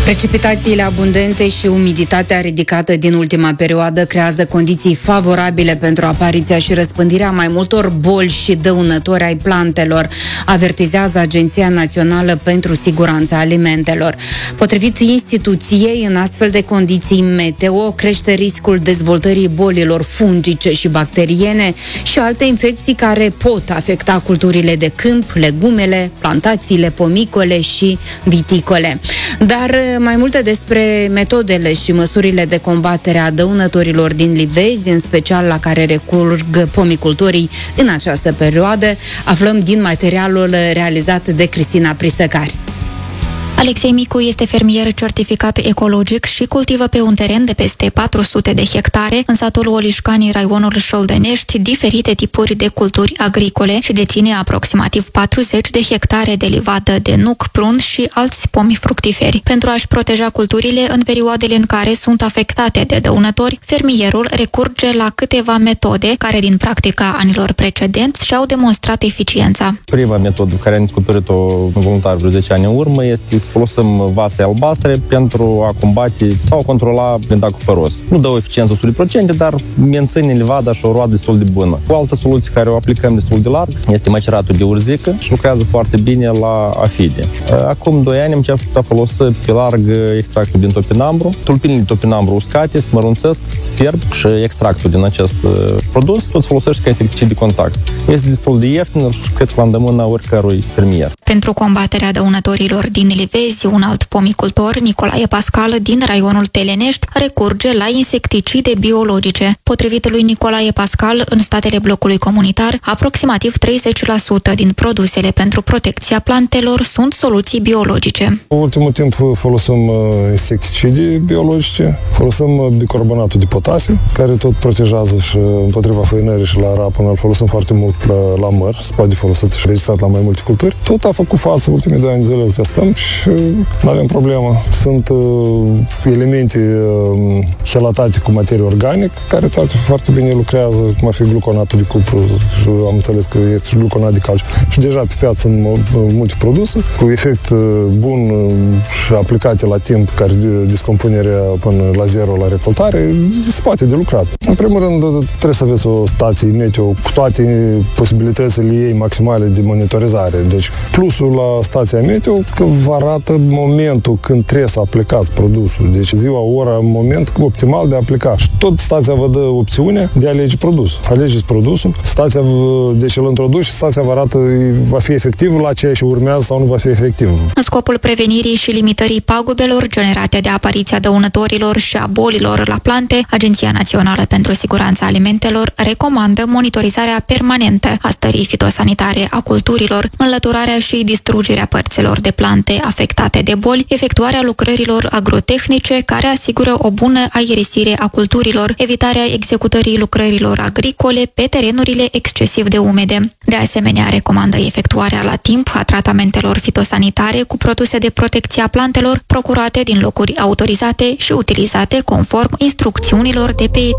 Precipitațiile abundente și umiditatea ridicată din ultima perioadă creează condiții favorabile pentru apariția și răspândirea mai multor boli și dăunători ai plantelor, avertizează Agenția Națională pentru Siguranța Alimentelor. Potrivit instituției, în astfel de condiții meteo crește riscul dezvoltării bolilor fungice și bacteriene și alte infecții care pot afecta culturile de câmp, legumele, plantațiile pomicole și viticole. Dar mai multe despre metodele și măsurile de combatere a dăunătorilor din livezi, în special la care recurg pomicultorii în această perioadă, aflăm din materialul realizat de Cristina Prisăcari. Alexei Micu este fermier certificat ecologic și cultivă pe un teren de peste 400 de hectare în satul Olișcani, raionul Șoldenești, diferite tipuri de culturi agricole și deține aproximativ 40 de hectare de livadă de nuc, prun și alți pomi fructiferi. Pentru a-și proteja culturile în perioadele în care sunt afectate de dăunători, fermierul recurge la câteva metode care din practica anilor precedenți și-au demonstrat eficiența. Prima metodă care am descoperit-o voluntar vreo 10 ani în urmă este să folosim vase albastre pentru a combate sau controla blindacul păros. Nu dă o eficiență 100%, dar menține livada și o roadă destul de bună. O altă soluție care o aplicăm destul de larg este maceratul de urzică și lucrează foarte bine la afide. Acum 2 ani am început a folosi pe larg extractul din topinambru. Tulpinile de topinambru uscate se mărunțesc, se fierb și extractul din acest produs tot folosește ca insecticid de contact. Este destul de ieftin și cred că la îndemâna oricărui fermier. Pentru combaterea dăunătorilor din livezi, un alt pomicultor, Nicolae Pascal, din raionul Telenești, recurge la insecticide biologice. Potrivit lui Nicolae Pascal, în statele blocului comunitar, aproximativ 30% din produsele pentru protecția plantelor sunt soluții biologice. În ultimul timp folosim insecticide biologice, folosim bicarbonatul de potasiu, care tot protejează și împotriva făinării și la rapă. Îl folosim foarte mult la măr, se poate folosi și registrat la mai multe culturi. Tot a făcut față, ultimii 2 ani de zile îl testăm și nu avem problemă. Sunt elemente helatate cu materie organică, care toate foarte bine lucrează, cum ar fi gluconatul de cupru și am înțeles că este și gluconat de calciu. Și deja pe piață sunt multe produse cu efect bun și aplicate la timp, care descompunerea până la zero la recoltare, se poate de lucrat. În primul rând, trebuie să aveți o stație meteo cu toate posibilitățile ei maximale de monitorizare. Deci, plusul la stația meteo, că vă arată momentul când trebuie să aplicați produsul. Deci ziua, ora, moment optimal de a aplica. Și tot stația vă dă opțiunea de a alege produsul. Alegeți produsul, stația, deci îl introduci și stația vă arată va fi efectiv la ceea ce urmează sau nu va fi efectiv. În scopul prevenirii și limitării pagubelor generate de apariția dăunătorilor și a bolilor la plante, Agenția Națională pentru Siguranța Alimentelor recomandă monitorizarea permanentă a stării fitosanitare a culturilor, înlăturarea și distrugerea părților de plante afectate de boli, efectuarea lucrărilor agrotehnice care asigură o bună aerisire a culturilor, evitarea executării lucrărilor agricole pe terenurile excesiv de umede. De asemenea, recomandă efectuarea la timp a tratamentelor fitosanitare cu produse de protecție a plantelor procurate din locuri autorizate și utilizate conform instrucțiunilor de pe